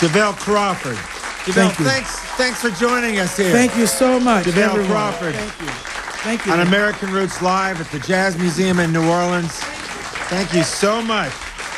JaVale Crawford. JaVale, thanks for joining us here. Thank you so much, JaVale everyone. Crawford. Thank you. On American Roots Live at the Jazz Museum in New Orleans. Thank you so much.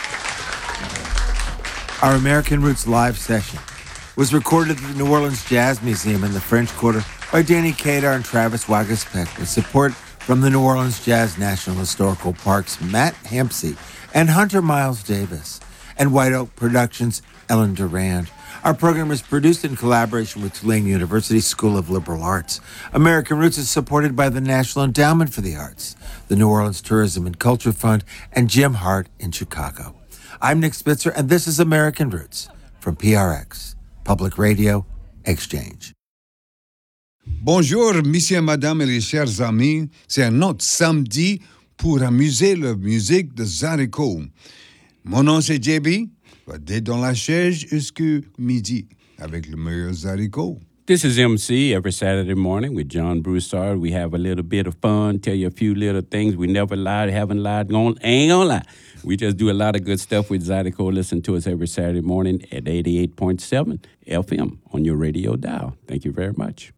Our American Roots Live session was recorded at the New Orleans Jazz Museum in the French Quarter by Danny Kadar and Travis Waguespack with support from the New Orleans Jazz National Historical Park's Matt Hampsey and Hunter Miles Davis, and White Oak Productions' Ellen Durand. Our program is produced in collaboration with Tulane University School of Liberal Arts. American Roots is supported by the National Endowment for the Arts, the New Orleans Tourism and Culture Fund, and Jim Hart in Chicago. I'm Nick Spitzer, and this is American Roots from PRX, Public Radio Exchange. Bonjour, messieurs, madame et les chers amis. C'est un autre samedi pour amuser la musique de Zydeco. Mon nom c'est JB. Dès dans la chaise jusqu'à midi avec le meilleur Zydeco. This is MC every Saturday morning with John Broussard. We have a little bit of fun, tell you a few little things. We never lied, haven't lied, ain't gonna lie. We just do a lot of good stuff with Zydeco. Listen to us every Saturday morning at 88.7 FM on your radio dial. Thank you very much.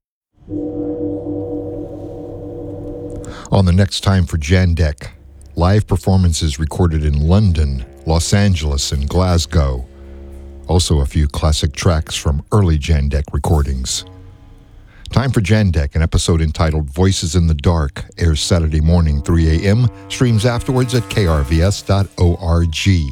On the next time for Jandek, live performances recorded in London, Los Angeles, and Glasgow. Also a few classic tracks from early Jandek recordings. Time for Jandek, an episode entitled Voices in the Dark, airs Saturday morning, 3 a.m., streams afterwards at krvs.org.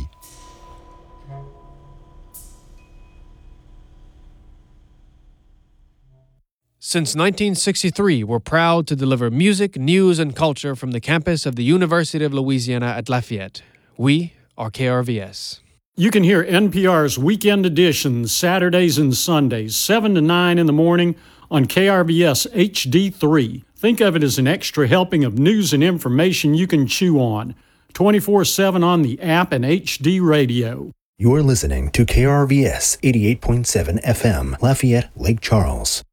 Since 1963, we're proud to deliver music, news, and culture from the campus of the University of Louisiana at Lafayette. We are KRVS. You can hear NPR's Weekend Edition Saturdays and Sundays, 7 to 9 in the morning on KRVS HD3. Think of it as an extra helping of news and information you can chew on. 24/7 on the app and HD radio. You're listening to KRVS 88.7 FM, Lafayette, Lake Charles.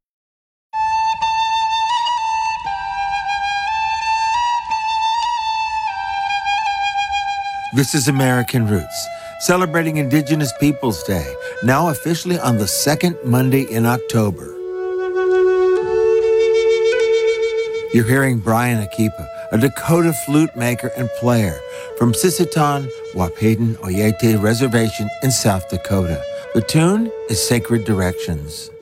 This is American Roots, celebrating Indigenous Peoples Day, now officially on the second Monday in October. You're hearing Brian Akipa, a Dakota flute maker and player from Sisseton, Wapayden, Oyate Reservation in South Dakota. The tune is Sacred Directions.